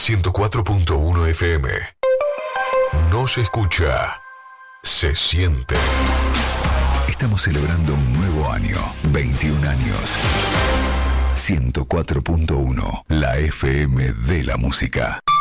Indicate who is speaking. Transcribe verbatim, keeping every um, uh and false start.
Speaker 1: ciento cuatro punto uno F M. No se escucha, se siente. Estamos celebrando un nuevo año, veintiún años. ciento cuatro punto uno, la F M de la música.